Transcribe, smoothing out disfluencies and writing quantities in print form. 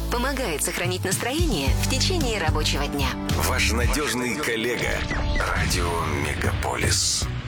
Помогает сохранить настроение в течение рабочего дня. Ваш надежный коллега. Радио Мегаполис.